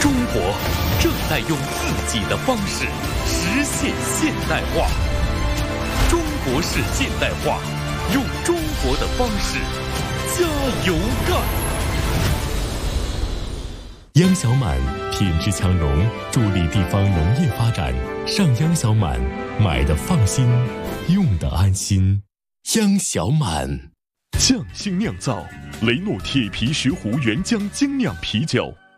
中国正在用自己的方式实现现代化。中国式现代化，用中国的方式加油干！ 央小满品质强农，助力地方农业发展。上央小满，买的放心，用的安心。央小满。 匠心酿造雷诺铁皮石斛原浆精酿啤酒